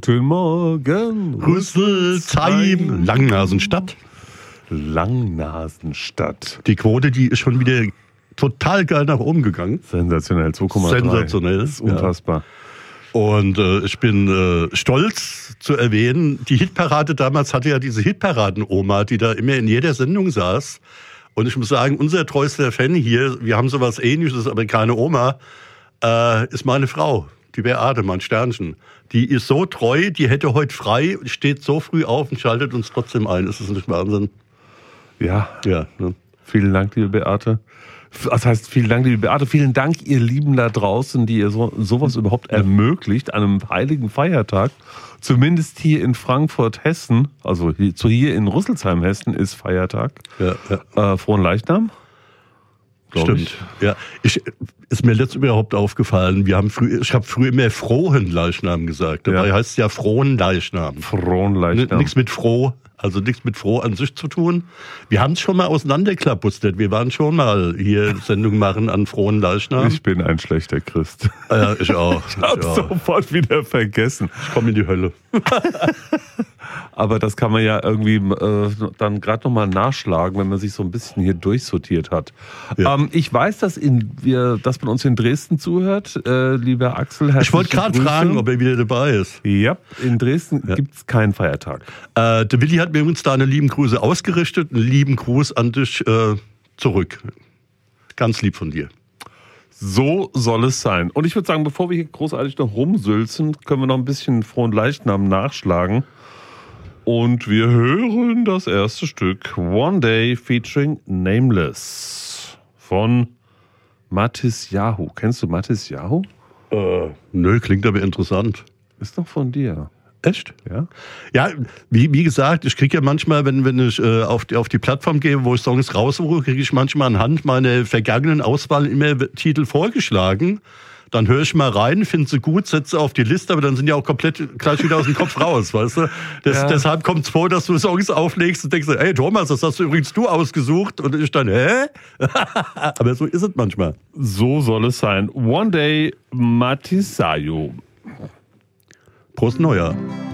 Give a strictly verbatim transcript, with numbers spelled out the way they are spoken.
Guten Morgen, Rüsselsheim, Langnasenstadt. Langnasenstadt. Die Quote, die ist schon wieder total geil nach oben gegangen. Sensationell, zwei Komma drei. Sensationell. Das ist unfassbar. Ja. Und äh, ich bin äh, stolz zu erwähnen, die Hitparade damals hatte ja diese Hitparaden-Oma, die da immer in jeder Sendung saß. Und ich muss sagen, unser treuster Fan hier, wir haben sowas Ähnliches, aber keine Oma, äh, ist meine Frau, die Beate, mein Sternchen. Die ist so treu, die hätte heute frei, steht so früh auf und schaltet uns trotzdem ein. Ist das nicht Wahnsinn? Ja. Ja. Ne? Vielen Dank, liebe Beate. Das heißt, vielen Dank, liebe Beate. Vielen Dank, ihr Lieben da draußen, die ihr so, sowas überhaupt ermöglicht an einem heiligen Feiertag. Zumindest hier in Frankfurt, Hessen, also hier, so hier in Rüsselsheim, Hessen, ist Feiertag. Ja, ja. Äh, Frohen Leichnam. Stimmt. Ich. Ja, ich, ist mir letztens überhaupt aufgefallen. Wir haben früh, ich habe früher immer frohen Leichnam gesagt. Dabei ja. heißt es ja frohen Leichnam. Frohen Leichnam. Nichts mit froh. Also nichts mit froh an sich zu tun. Wir haben es schon mal auseinanderklabustert. Wir waren schon mal hier Sendung machen an frohen Leichnam. Ich bin ein schlechter Christ. Ja, ich auch. Ich hab's ja. sofort wieder vergessen. Ich komme in die Hölle. Aber das kann man ja irgendwie äh, dann gerade nochmal nachschlagen, wenn man sich so ein bisschen hier durchsortiert hat. Ja. Ähm, ich weiß, dass, in, wir, dass man uns in Dresden zuhört. Äh, lieber Axel, ich wollte gerade fragen, ob er wieder dabei ist. Ja, in Dresden ja. gibt es keinen Feiertag. Äh, der Willi hat mir übrigens da eine lieben Grüße ausgerichtet. Einen lieben Gruß an dich äh, zurück. Ganz lieb von dir. So soll es sein. Und ich würde sagen, bevor wir hier großartig noch rumsülzen, können wir noch ein bisschen Frohen Leichnam nachschlagen. Und wir hören das erste Stück One Day featuring Nameless von Matisyahu. Kennst du Matisyahu? Äh, nö, klingt aber interessant. Ist doch von dir. Echt? Ja. Ja, wie, wie gesagt, ich kriege ja manchmal, wenn, wenn ich äh, auf, die, auf die Plattform gehe, wo ich Songs raussuche, kriege ich manchmal anhand meiner vergangenen Auswahl immer Titel vorgeschlagen. Dann höre ich mal rein, finde sie gut, setze auf die Liste, aber dann sind die auch komplett gleich wieder aus dem Kopf raus, weißt du? Das, ja. Deshalb kommt es vor, dass du Songs auflegst und denkst, hey Thomas, das hast du übrigens du ausgesucht. Und ich dann, hä? Aber so ist es manchmal. So soll es sein. One Day Matisyahu. Prost Neujahr.